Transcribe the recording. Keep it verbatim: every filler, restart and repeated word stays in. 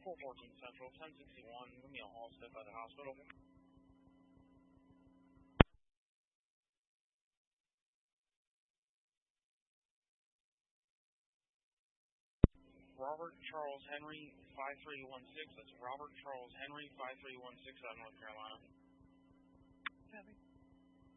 four fourteen Central, ten sixty-one, Lemuel Halstead by the hospital. Robert Charles Henry, five three one six. That's Robert Charles Henry, five three one six out of North Carolina. Copy.